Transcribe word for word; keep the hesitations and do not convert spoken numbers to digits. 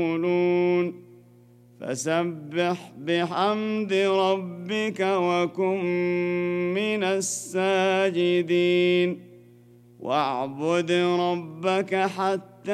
يقولون فسبح بحمد ربك وكن من الساجدين واعبد ربك حتى